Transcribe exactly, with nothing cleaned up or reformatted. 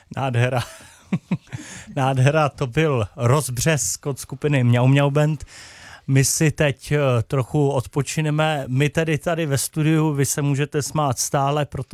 Nádhera. Nádhera, to byl rozbřesk od skupiny Mňau Mňau Band. My si teď trochu odpočineme. My tedy tady ve studiu, vy se můžete smát stále, protože